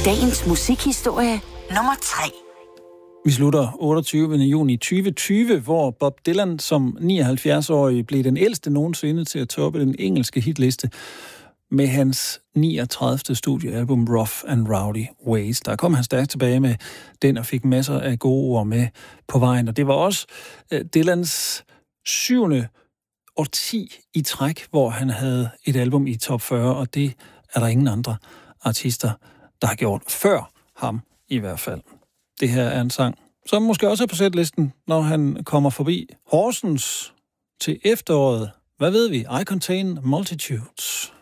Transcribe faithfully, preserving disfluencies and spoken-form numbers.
Dagens musikhistorie nummer tre. Vi slutter otteogtyvende juni tyve tyve, hvor Bob Dylan som nioghalvfjerds-årig blev den ældste nogensinde til at toppe den engelske hitliste med hans niogtredivte studiealbum Rough and Rowdy Ways. Der kom han stærkt tilbage med den og fik masser af gode ord med på vejen. Og det var også uh, Dylans syvende årti i træk, hvor han havde et album i top fyrre, og det er der ingen andre artister, der har gjort før ham i hvert fald. Det her er en sang, som måske også er på sætlisten, når han kommer forbi Horsens til efteråret. Hvad ved vi? I Contain Multitudes.